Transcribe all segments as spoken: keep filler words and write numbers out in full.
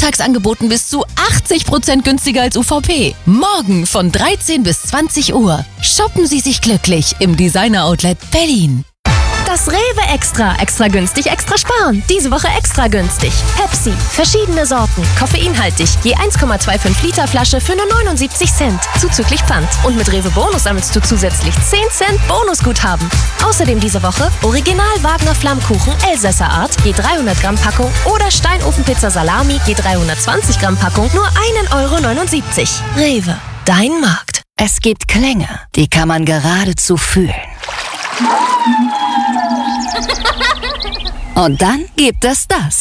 Montagsangeboten bis zu achtzig Prozent günstiger als U V P. Morgen von dreizehn bis zwanzig Uhr. Shoppen Sie sich glücklich im Designer Outlet Berlin. Das Rewe Extra. Extra günstig, extra sparen. Diese Woche extra günstig. Pepsi. Verschiedene Sorten. Koffeinhaltig. Je eins Komma fünfundzwanzig Liter Flasche für nur neunundsiebzig Cent. Zuzüglich Pfand. Und mit Rewe Bonus sammelst du zusätzlich zehn Cent Bonusguthaben. Außerdem diese Woche Original Wagner Flammkuchen Elsässer Art. Je dreihundert Gramm Packung. Oder Steinofenpizza Salami. Je dreihundertzwanzig Gramm Packung. Nur ein Euro neunundsiebzig. Rewe. Dein Markt. Es gibt Klänge, die kann man geradezu fühlen. Und dann gibt es das.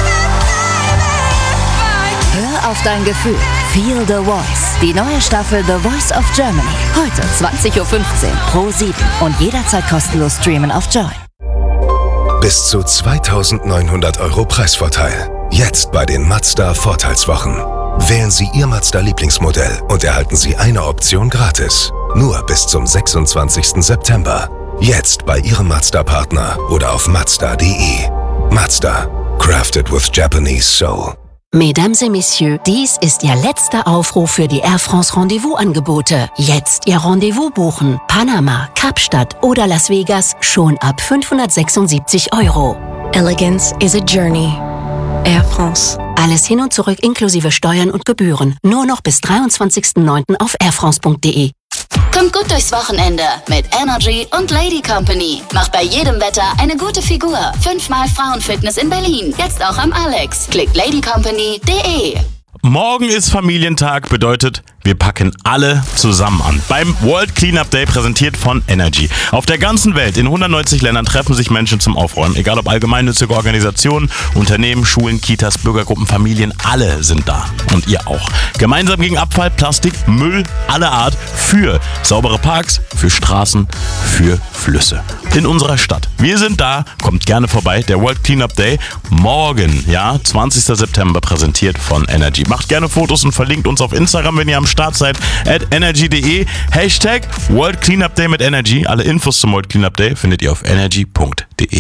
Hör auf dein Gefühl. Feel the Voice. Die neue Staffel The Voice of Germany. Heute zwanzig Uhr fünfzehn pro sieben und jederzeit kostenlos streamen auf Join. Bis zu zweitausendneunhundert Euro Preisvorteil. Jetzt bei den Mazda Vorteilswochen. Wählen Sie Ihr Mazda-Lieblingsmodell und erhalten Sie eine Option gratis. Nur bis zum sechsundzwanzigsten September. Jetzt bei Ihrem Mazda-Partner oder auf mazda punkt de. Mazda. Crafted with Japanese soul. Mesdames et Messieurs, dies ist Ihr letzter Aufruf für die Air France Rendezvous-Angebote. Jetzt Ihr Rendezvous buchen. Panama, Kapstadt oder Las Vegas schon ab fünfhundertsechsundsiebzig Euro. Elegance is a journey. Air France. Alles hin und zurück inklusive Steuern und Gebühren. Nur noch bis dreiundzwanzigsten neunten auf airfrance punkt de. Kommt gut durchs Wochenende mit Energy und Lady Company. Macht bei jedem Wetter eine gute Figur. Fünfmal Frauenfitness in Berlin. Jetzt auch am Alex. Klickt lady company punkt de. Morgen ist Familientag, bedeutet, wir packen alle zusammen an. Beim World Cleanup Day, präsentiert von Energy. Auf der ganzen Welt, in hundertneunzig Ländern, treffen sich Menschen zum Aufräumen. Egal ob allgemeinnützige Organisationen, Unternehmen, Schulen, Kitas, Bürgergruppen, Familien, alle sind da. Und ihr auch. Gemeinsam gegen Abfall, Plastik, Müll aller Art, für saubere Parks, für Straßen, für Flüsse. In unserer Stadt. Wir sind da, kommt gerne vorbei. Der World Cleanup Day, morgen, ja, zwanzigsten September, präsentiert von Energy. Macht gerne Fotos und verlinkt uns auf Instagram, wenn ihr am Start seid, at energy punkt de. Hashtag World Cleanup Day mit Energy. Alle Infos zum World Cleanup Day findet ihr auf energy punkt de.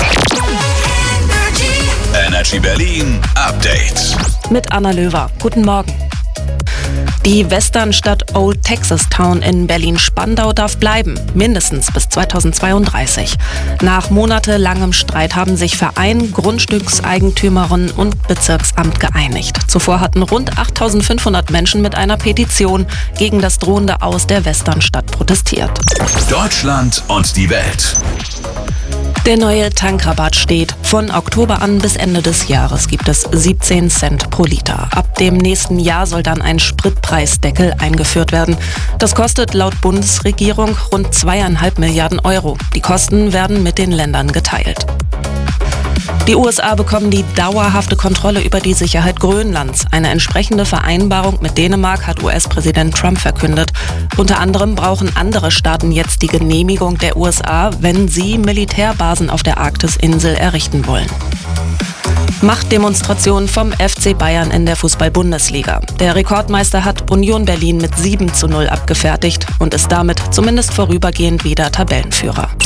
Energy Berlin Update. Mit Anna Löwer. Guten Morgen. Die Westernstadt Old Texas Town in Berlin-Spandau darf bleiben, mindestens bis zweitausendzweiunddreißig. Nach monatelangem Streit haben sich Verein, Grundstückseigentümerin und Bezirksamt geeinigt. Zuvor hatten rund achttausendfünfhundert Menschen mit einer Petition gegen das drohende Aus der Westernstadt protestiert. Deutschland und die Welt. Der neue Tankrabatt steht. Von Oktober an bis Ende des Jahres gibt es siebzehn Cent pro Liter. Ab dem nächsten Jahr soll dann ein Spritpreisdeckel eingeführt werden. Das kostet laut Bundesregierung rund zweieinhalb Milliarden Euro. Die Kosten werden mit den Ländern geteilt. Die U S A bekommen die dauerhafte Kontrolle über die Sicherheit Grönlands. Eine entsprechende Vereinbarung mit Dänemark hat U S-Präsident Trump verkündet. Unter anderem brauchen andere Staaten jetzt die Genehmigung der U S A, wenn sie Militärbasen auf der Arktisinsel errichten wollen. Machtdemonstration vom F C Bayern in der Fußball-Bundesliga. Der Rekordmeister hat Union Berlin mit sieben zu null abgefertigt und ist damit zumindest vorübergehend wieder Tabellenführer.